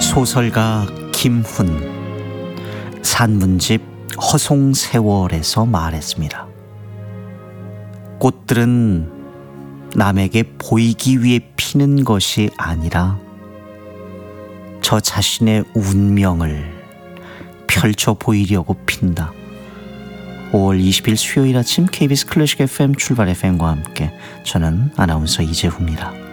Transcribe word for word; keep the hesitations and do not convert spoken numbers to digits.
소설가 김훈, 산문집 허송세월에서 말했습니다. 꽃들은 남에게 보이기 위해 피는 것이 아니라 저 자신의 운명을 펼쳐 보이려고 핀다. 오월 이십일 수요일 아침 케이비에스 클래식 에프엠 출발 에프엠과 함께 저는 아나운서 이재훈입니다.